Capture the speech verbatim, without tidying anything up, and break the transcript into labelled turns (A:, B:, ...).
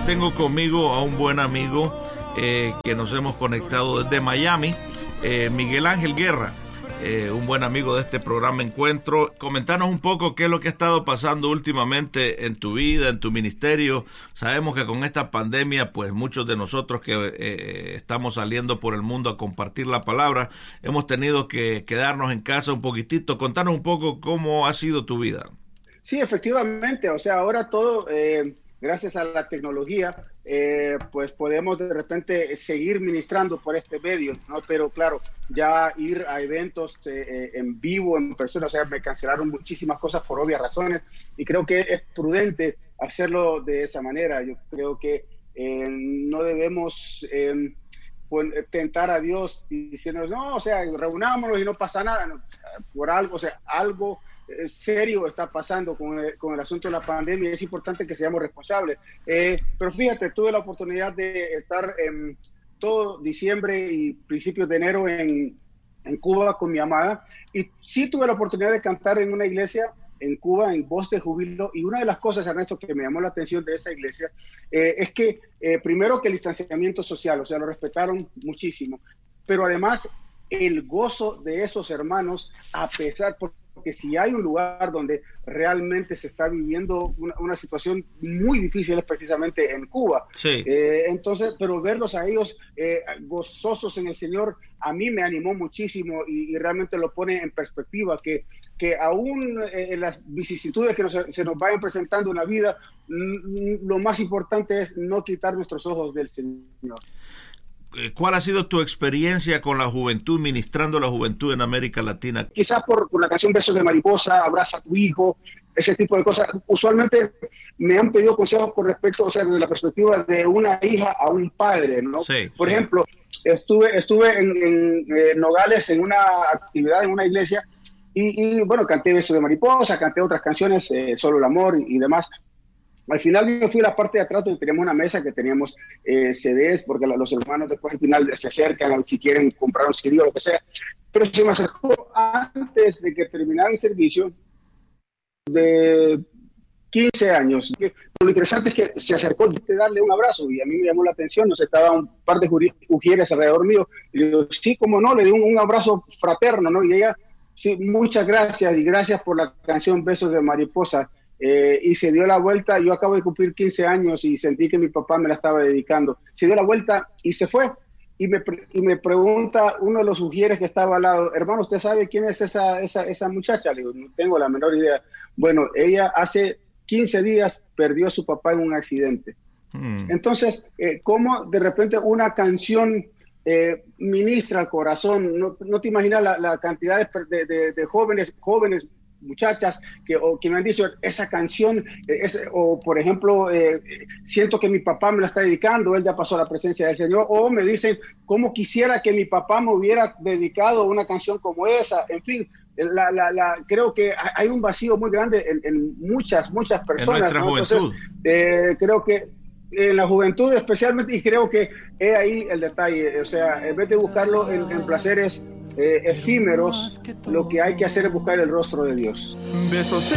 A: tengo conmigo a un buen amigo eh, que nos hemos conectado desde Miami, eh, Miguel Ángel Guerra, eh, un buen amigo de este programa Encuentro. Comentanos un poco qué es lo que ha estado pasando últimamente en tu vida, en tu ministerio. Sabemos que con esta pandemia, pues muchos de nosotros que eh, estamos saliendo por el mundo a compartir la palabra, hemos tenido que quedarnos en casa un poquitito. Contanos un poco cómo ha sido tu vida.
B: Sí, efectivamente, o sea, ahora todo, eh, gracias a la tecnología, eh, pues podemos de repente seguir ministrando por este medio, ¿no? Pero claro, ya ir a eventos eh, en vivo, en persona, o sea, me cancelaron muchísimas cosas por obvias razones y creo que es prudente hacerlo de esa manera. Yo creo que eh, no debemos eh, pues, tentar a Dios diciéndonos, no, o sea, reunámonos y no pasa nada, no, por algo, o sea, algo serio está pasando con el, con el asunto de la pandemia y es importante que seamos responsables. Eh, pero fíjate, tuve la oportunidad de estar en todo diciembre y principios de enero en, en Cuba con mi amada y sí tuve la oportunidad de cantar en una iglesia en Cuba, en Voz de Júbilo, y una de las cosas, Ernesto, que me llamó la atención de esa iglesia eh, es que eh, primero que el distanciamiento social, o sea, lo respetaron muchísimo, pero además el gozo de esos hermanos, a pesar, porque si hay un lugar donde realmente se está viviendo una, una situación muy difícil es precisamente en Cuba.
A: Sí.
B: Eh, entonces, pero verlos a ellos eh, gozosos en el Señor, a mí me animó muchísimo y, y realmente lo pone en perspectiva, que, que aún eh, en las vicisitudes que nos, se nos vayan presentando en la vida, mm, lo más importante es no quitar nuestros ojos del Señor.
A: ¿Cuál ha sido tu experiencia con la juventud, ministrando a la juventud en América Latina?
B: Quizás por, por la canción Besos de Mariposa, Abraza a tu hijo, ese tipo de cosas. Usualmente me han pedido consejos con respecto, o sea, desde la perspectiva de una hija a un padre, ¿no?
A: Sí,
B: por
A: sí.
B: ejemplo, estuve, estuve en, en eh, Nogales en una actividad, en una iglesia, y, y bueno, canté Besos de Mariposa, canté otras canciones, eh, Solo el Amor y, y demás. Al final yo fui a la parte de atrás donde teníamos una mesa que teníamos eh, C Ds, porque los hermanos después al final se acercan si quieren comprar un C D o lo que sea. Pero se me acercó antes de que terminara el servicio de quince años. Lo interesante es que se acercó de darle un abrazo y a mí me llamó la atención. Nos estaba un par de mujeres alrededor mío. Y le digo, sí, cómo no, le di un, un abrazo fraterno, ¿no? Y ella, sí, muchas gracias y gracias por la canción Besos de Mariposa. Eh, y se dio la vuelta. Yo acabo de cumplir quince años y sentí que mi papá me la estaba dedicando. Se dio la vuelta y se fue. Y me, y me pregunta uno de los sugieres que estaba al lado, hermano, ¿usted sabe quién es esa, esa, esa muchacha? Le digo, no tengo la menor idea. Bueno, ella hace quince días perdió a su papá en un accidente. Hmm. Entonces, eh, ¿cómo de repente una canción eh, ministra al corazón? No, no te imaginas la, la cantidad de, de, de jóvenes, jóvenes muchachas que, o, que me han dicho esa canción, eh, es, o por ejemplo, eh, siento que mi papá me la está dedicando, él ya pasó a la presencia del Señor, o me dicen, ¿cómo quisiera que mi papá me hubiera dedicado una canción como esa? En fin, la, la, la, creo que hay un vacío muy grande en, en muchas, muchas personas,
A: en nuestra
B: ¿no?
A: juventud.
B: Entonces, eh, creo que en la juventud especialmente, y creo que es ahí el detalle, o sea, en vez de buscarlo en, en placeres Eh, efímeros, lo que hay que hacer es buscar el rostro de Dios. Besos.